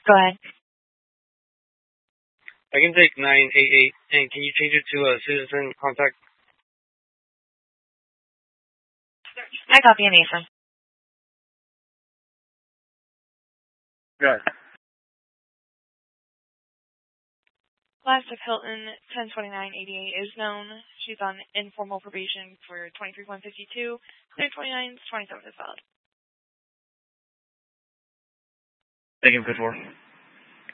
Go ahead. I can take 988, and can you change it to a citizen contact? I copy and Asa. Good. Classic Hilton 102988 is known. She's on informal probation for 23-152. Clear 29, 27 is valid. Thank you, 4.